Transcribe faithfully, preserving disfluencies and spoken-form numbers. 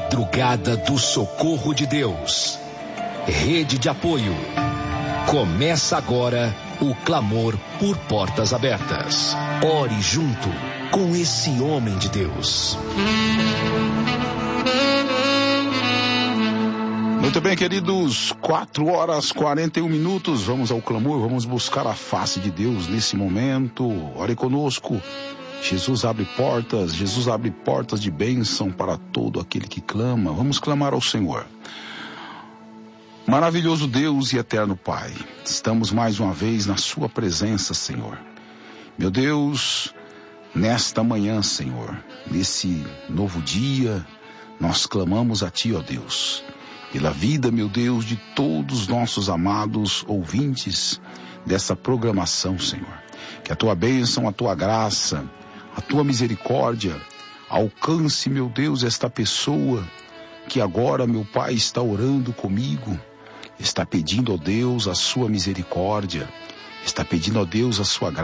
Madrugada do Socorro de Deus. Rede de apoio. Começa agora o clamor por portas abertas. Ore junto com esse homem de Deus. Muito bem, queridos, quatro horas e quarenta e um minutos, vamos ao clamor, vamos buscar a face de Deus nesse momento. Ore conosco. Jesus abre portas, Jesus abre portas de bênção para todo aquele que clama. Vamos clamar ao Senhor. Maravilhoso Deus e eterno Pai, estamos mais uma vez na sua presença, Senhor. Meu Deus, nesta manhã, Senhor, nesse novo dia, nós clamamos a Ti, ó Deus, pela vida, meu Deus, de todos os nossos amados ouvintes dessa programação, Senhor. Que a Tua bênção, a Tua graça, a Tua misericórdia alcance, meu Deus, esta pessoa que agora, meu Pai, está orando comigo, está pedindo, ó Deus, a Sua misericórdia, está pedindo, ó Deus, a Sua graça.